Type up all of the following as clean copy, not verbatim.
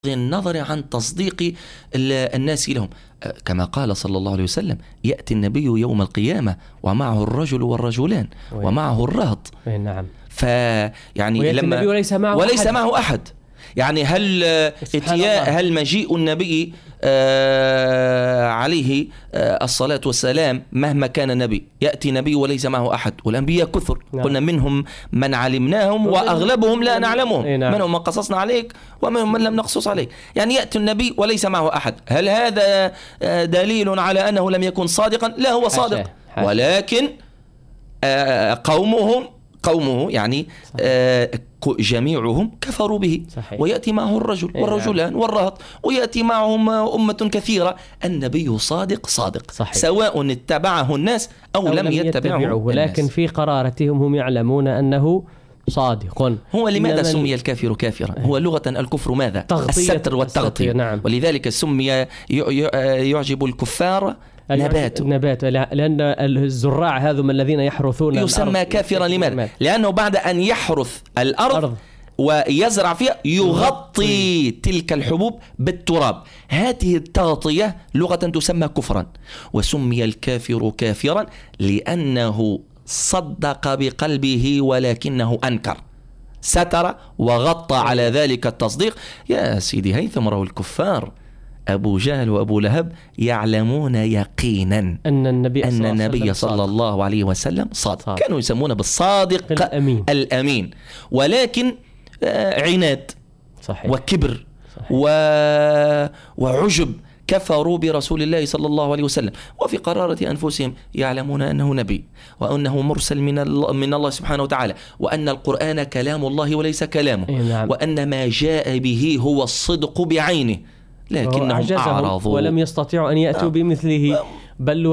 النظر عن تصديق الناس لهم، كما قال صلى الله عليه وسلم: يأتي النبي يوم القيامة ومعه الرجل والرجلان ومعه الرهط. نعم. فيعني لما وليس معه أحد، يعني هل مجيء النبي عليه الصلاة والسلام مهما كان نبي، يأتي نبي وليس معه أحد، والأنبياء كثر. نعم. قلنا منهم من علمناهم وأغلبهم لا نعلمهم. نعم. منهم من قصصنا عليك ومنهم من لم نقصص عليك. يعني يأتي النبي وليس معه أحد، هل هذا دليل على أنه لم يكن صادقا؟ لا، هو صادق. حاشا. ولكن قومه يعني جميعهم كفروا به. صحيح. ويأتي معه الرجل والرجلان والرهط، ويأتي معهم أمة كثيرة. النبي صادق. صحيح. سواء اتبعه الناس أو لم يتبعه، ولكن في قرارتهم هم يعلمون أنه صادق. هو لماذا سمي الكافر كافرا؟ هو لغة الكفر ماذا؟ الستر والتغطية. نعم. ولذلك سمي يعجب الكفار نبات، لأن الزراع هذم الذين يحرثون يسمى كافرا. لماذا؟ لأنه بعد أن يحرث الأرض ويزرع فيها يغطي تلك الحبوب بالتراب. هذه التغطية لغة تسمى كفرا. وسمي الكافر كافرا لأنه صدق بقلبه ولكنه أنكر، ستر وغطى على ذلك التصديق. يا سيدي هيثم، رأوا الكفار أبو جهل وأبو لهب يعلمون يقينا أن النبي صلى الله عليه وسلم صادق. كانوا يسمونه بالصادق الأمين. ولكن عناد. صحيح. وكبر. صحيح. وعجب كفروا برسول الله صلى الله عليه وسلم. وفي قرارة أنفسهم يعلمون أنه نبي، وأنه مرسل من الله سبحانه وتعالى، وأن القرآن كلام الله وليس كلامه. نعم. وأن ما جاء به هو الصدق بعينه، لكنهم أعرضوا ولم يستطيعوا أن يأتوا بمثله، بل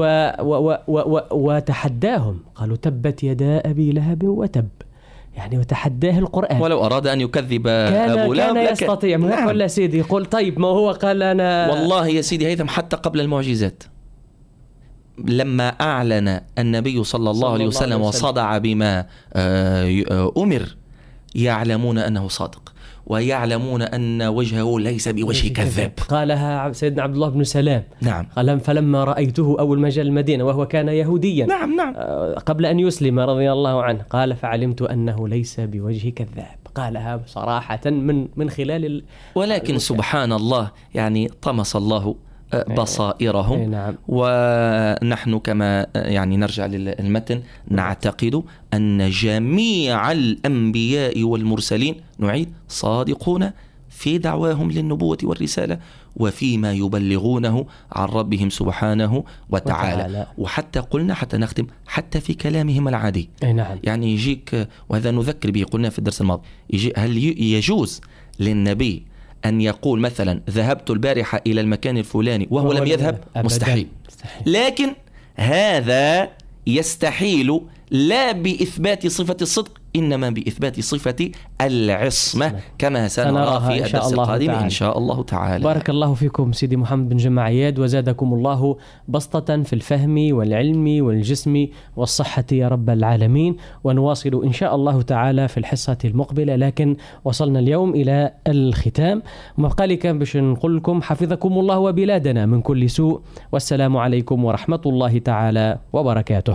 وتحداهم، قالوا: تبت يدا أبي لهب وتب. يعني وتحداه القرآن، ولو أراد أن يكذب أبو لهب كان يستطيع. نعم. ولا سيدي يقول: طيب ما هو قال أنا. والله يا سيدي هيثم، حتى قبل المعجزات لما أعلن النبي صلى الله عليه وسلم وصدع بما أمر، يعلمون أنه صادق، ويعلمون أن وجهه ليس بوجه كذاب. قالها سيدنا عبد الله بن سلام. نعم. قال: فلما رأيته أول ما جاء المدينة وهو كان يهوديا. نعم. قبل أن يسلم رضي الله عنه، قال: فعلمت أنه ليس بوجه كذاب. قالها صراحة من خلال ولكن سبحان الله، يعني طمس الله بصائرهم. نعم. ونحن كما يعني نرجع للمتن نعتقد أن جميع الأنبياء والمرسلين نعيد صادقون في دعواهم للنبوة والرسالة وفيما يبلغونه عن ربهم سبحانه وتعالى. وحتى قلنا، حتى نختم، حتى في كلامهم العادي. نعم. يعني يجيك، وهذا نذكر به، قلنا في الدرس الماضي، هل يجوز للنبي أن يقول مثلا: ذهبت البارحة إلى المكان الفلاني وهو لم يذهب؟ مستحيل. لكن هذا يستحيل لا بإثبات صفة الصدق، إنما بإثبات صفة العصمة، كما سنرى في الدرس القادم إن شاء الله تعالى. بارك الله فيكم سيدي محمد بن جمع عياد، وزادكم الله بسطة في الفهم والعلم والجسم والصحة يا رب العالمين. ونواصل إن شاء الله تعالى في الحصة المقبلة، لكن وصلنا اليوم إلى الختام. مبقى لي كان باش نقول لكم: حفظكم الله وبلادنا من كل سوء، والسلام عليكم ورحمة الله تعالى وبركاته.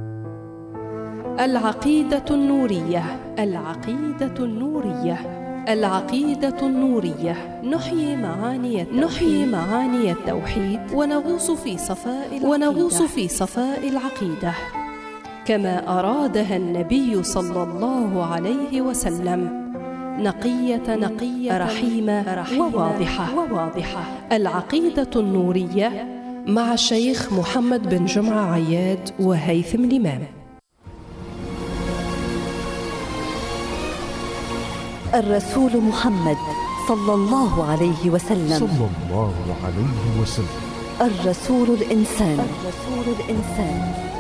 العقيدة النورية. العقيدة النورية. العقيدة النورية. نحيي معاني التوحيد ونغوص في صفاء العقيدة كما أرادها النبي صلى الله عليه وسلم، نقية رحيمة وواضحة. العقيدة النورية مع الشيخ محمد بن جمع عياد وهيثم الإمام. الرسول محمد صلى الله عليه وسلم. الرسول الإنسان.